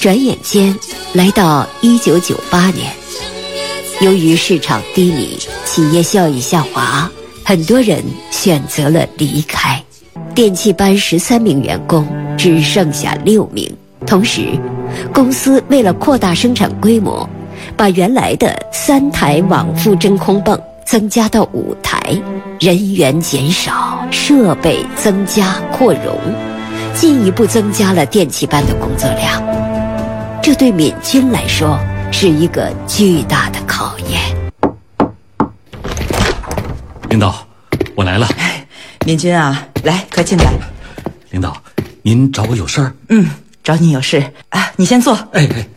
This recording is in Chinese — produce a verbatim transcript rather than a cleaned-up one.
转眼间来到一九九八年，由于市场低迷，企业效益下滑，很多人选择了离开。电器班十三名员工只剩下六名。同时，公司为了扩大生产规模，把原来的三台往复真空泵增加到五台，人员减少，设备增加扩容，进一步增加了电气班的工作量。这对闵军来说是一个巨大的考验。 领导，我来了。 闵军啊，来，快进来。 领导，您找我有事儿？ 嗯，找你有事啊，你先坐。 哎哎。